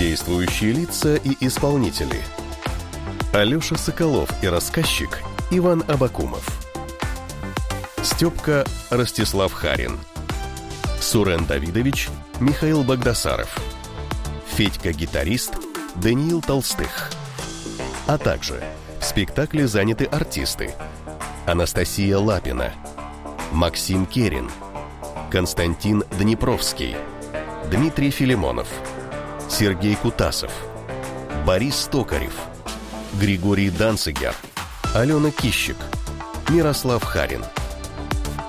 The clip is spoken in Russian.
Действующие лица и исполнители: Алеша Соколов и рассказчик Иван Абакумов, Степка Ростислав Харин, Сурен Давидович Михаил Багдасаров, Федька-гитарист Даниил Толстых. А также в спектакле заняты артисты: Анастасия Лапина, Максим Керин, Константин Днепровский, Дмитрий Филимонов, Сергей Кутасов, Борис Токарев, Григорий Данцигер, Алена Кищик, Мирослав Харин.